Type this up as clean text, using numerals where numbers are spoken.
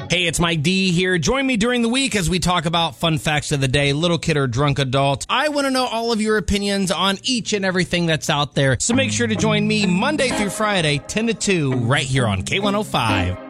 Hey, it's Mike D here. Join me during the week as we talk about fun facts of the day, little kid or drunk adult. I want to know all of your opinions on each and everything that's out there. So make sure to join me Monday through Friday, 10 to 2, right here on K105.